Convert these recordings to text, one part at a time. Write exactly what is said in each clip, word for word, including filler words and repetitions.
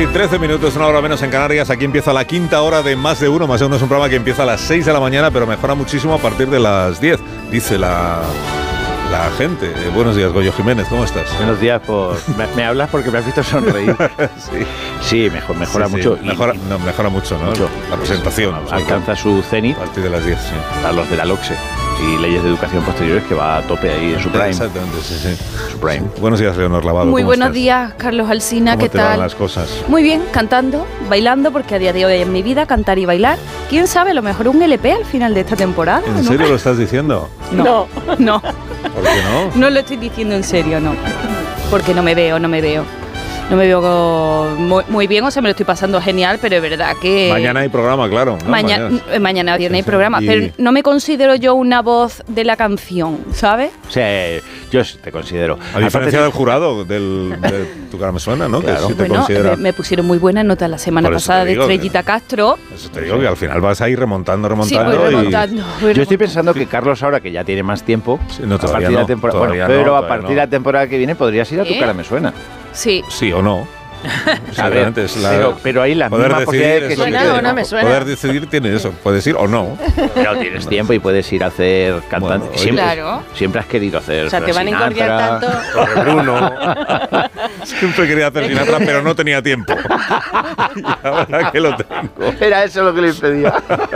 y trece minutos, una hora menos en Canarias. Aquí empieza la quinta hora de Más de Uno. Más de Uno es un programa que empieza a las seis de la mañana, pero mejora muchísimo a partir de las diez, dice la, la gente. Eh, buenos días, Goyo Jiménez, ¿cómo estás? Buenos días, por... me, me hablas porque me has visto sonreír. sí. Sí, mejor, mejora sí, mucho. Sí. Mejora, no, mejora mucho, ¿no? Mucho. La presentación. Alcanza su cenit. A partir de las diez, sí. A los de la LOCSE y leyes de educación posteriores, que va a tope ahí en su prime. Exactamente, sí, sí. Su prime. Buenos días, Leonor Lavado. Muy buenos estás? días, Carlos Alsina, ¿qué ¿Cómo te tal? van las cosas? Muy bien, cantando, bailando, porque a día de hoy en mi vida cantar y bailar. ¿Quién sabe? A lo mejor un L P al final de esta temporada. ¿En ¿no? serio lo estás diciendo? No, no, no. ¿Por qué no? No lo estoy diciendo en serio, no. Porque no me veo, no me veo. No me veo muy, muy bien, o sea, me lo estoy pasando genial, pero es verdad que... Mañana hay programa, claro. ¿no? Mañana, mañana, mañana sí, hay programa, y... pero no me considero yo una voz de la canción, ¿sabes? O sea, yo te considero. A diferencia Aparte, del jurado, del, de Tu cara me suena, ¿no? Claro. Que sí te bueno, considera... me, me pusieron muy buenas notas la semana pasada de Estrellita que, Castro. Eso te digo, que al final vas a ir remontando, remontando. Sí, voy remontando, y... voy Yo remontando. estoy pensando que Carlos, ahora que ya tiene más tiempo, sí, no, a partir de no, la temporada, bueno, no, pero a no. partir de la temporada que viene podrías ir a Tu ¿Eh? cara me suena. Sí. Sí o no. A ver, es la, pero, pero ahí las mismas posibilidades que suena sí o no me suena. Poder decidir tiene eso, puedes ir o no. Pero tienes tiempo y puedes ir a hacer cantante. Bueno, siempre, claro. siempre has querido hacer. O sea, te van a incordiar tanto. Bruno. Siempre quería hacer Sinatra, pero no tenía tiempo. Y ahora que lo tengo. Era eso lo que le impedía.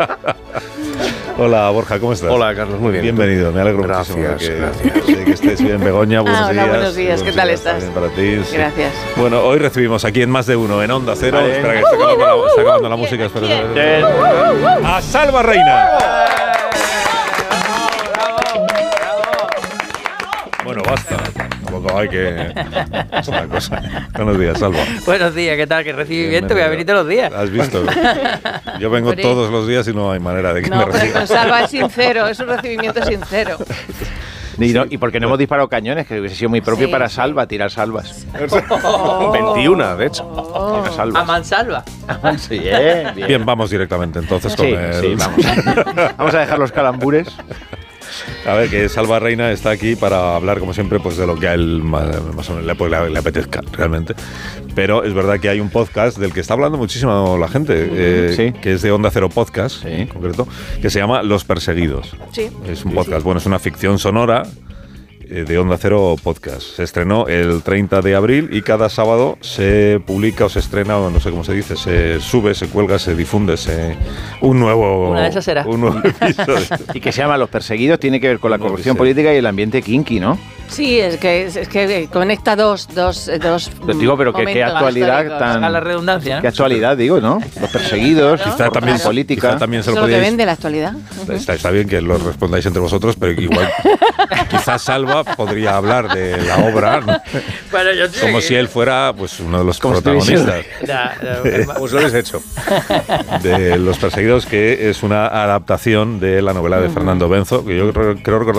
Hola, Borja, ¿cómo estás? Hola, Carlos, muy bien. Bienvenido, me alegro gracias, muchísimo de que, gracias. de que estés bien. Begoña, buenos Ah, hola, días. buenos días, ¿qué tal estás? También para ti. Sí. Gracias. Bueno, hoy recibimos aquí en Más de Uno, en Onda Cero. Vale. Espera, que está acabando la, está acabando la música. Espera, espera, espera. A Salva Reina. Bueno, basta. Tampoco hay que... Es una cosa. Buenos días, Salva. Buenos días, ¿qué tal? ¿Qué recibimiento? Voy a venir todos los días. ¿Has visto? Yo vengo Hombre. todos los días y no hay manera de que No, me pero reciban. con Salva es sincero, es un recibimiento sincero. Y, no, y porque no hemos disparado cañones, que hubiese sido muy propio Sí, para sí. Salva, tirar salvas. veintiuno, de hecho. Tirar A salvas. mansalva. Sí, eh, bien. Bien, vamos directamente entonces con Sí, el... sí, vamos. Vamos a dejar los calambures. A ver, que Salva Reina está aquí para hablar, como siempre, pues de lo que a él más, más o menos le, pues, le, le apetezca, realmente. Pero es verdad que hay un podcast del que está hablando muchísimo la gente, eh, Sí. que es de Onda Cero Podcast, Sí. en concreto, que se llama Los Perseguidos. Sí. Es un podcast, bueno, es una ficción sonora eh, de Onda Cero Podcast. Se estrenó el treinta de abril y cada sábado se publica o se estrena, o no sé cómo se dice, se sube, se cuelga, se difunde se, un nuevo... Una de esas será. Un nuevo episodio. Y que se llama Los Perseguidos, tiene que ver con la No, corrupción sí. política y el ambiente kinky, ¿no? Sí, es que, es, es que conecta dos, dos, dos Pues digo, pero que qué momentos actualidad históricos. tan... A la redundancia, ¿no? Qué actualidad, digo, ¿no? Los perseguidos, Quizá corrupción también, política. quizá también se Eso lo es lo que podíais... vende la actualidad. Está, está bien que lo respondáis entre vosotros, pero igual quizás Salva podría hablar de la obra, ¿no? Bueno, yo Como si él fuera pues uno de los Como si protagonistas Ya, ya, Pues lo habéis hecho. de Los Perseguidos, que es una adaptación de la novela de Fernando Benzo, que yo creo, creo recordar